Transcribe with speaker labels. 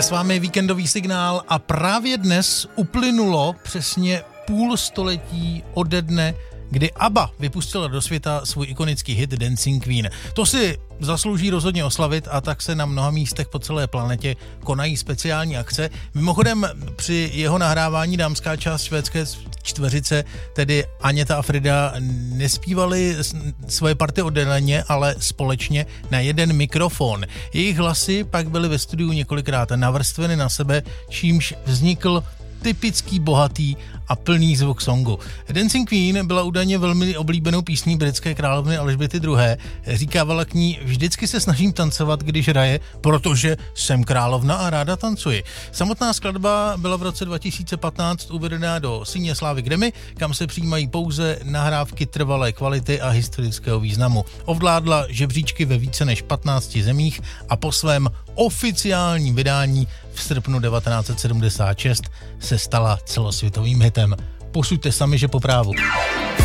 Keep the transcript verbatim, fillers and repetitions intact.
Speaker 1: Je s vámi víkendový signál a právě dnes uplynulo přesně půl století ode dne, kdy ABBA vypustila do světa svůj ikonický hit Dancing Queen. To si zaslouží rozhodně oslavit a tak se na mnoha místech po celé planetě konají speciální akce. Mimochodem při jeho nahrávání dámská část švédské čtveřice, tedy Agneta a Frida, nespívali svoje party odděleně, ale společně na jeden mikrofon. Jejich hlasy pak byly ve studiu několikrát navrstveny na sebe, čímž vznikl typický, bohatý a plný zvuk songu. Dancing Queen byla údajně velmi oblíbenou písní britské královny Alžběty druhé. Říkávala k ní: vždycky se snažím tancovat, když hraje, protože jsem královna a ráda tancuji. Samotná skladba byla v roce dva tisíce patnáct uvedená do síně slávy Grammy, kam se přijímají pouze nahrávky trvalé kvality a historického významu. Ovládla žebříčky ve více než patnácti zemích a po svém oficiálním vydání v srpnu devatenáct set sedmdesát šest se stala celosvětovým hitem. Posuďte sami, že po právu.